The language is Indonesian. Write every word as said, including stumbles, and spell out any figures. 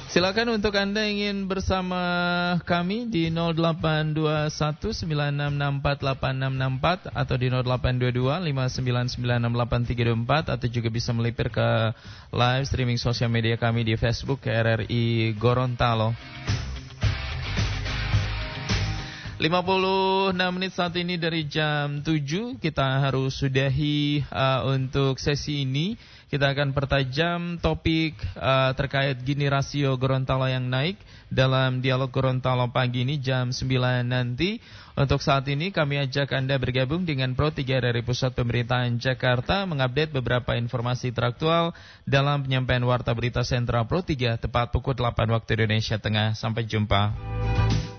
Silakan untuk Anda ingin bersama kami di nol delapan dua satu sembilan enam enam empat delapan enam enam empat atau di nol delapan dua dua lima sembilan sembilan enam delapan tiga dua empat, atau juga bisa melipir ke live streaming sosial media kami di Facebook R R I Gorontalo. lima puluh enam menit saat ini dari jam tujuh, kita harus sudahi uh, untuk sesi ini. Kita akan pertajam topik uh, terkait gini rasio Gorontalo yang naik dalam dialog Gorontalo pagi ini jam sembilan nanti. Untuk saat ini kami ajak Anda bergabung dengan Pro tiga dari Pusat Pemerintahan Jakarta, mengupdate beberapa informasi teraktual dalam penyampaian Warta Berita Sentral Pro tiga tepat pukul delapan waktu Indonesia Tengah. Sampai jumpa.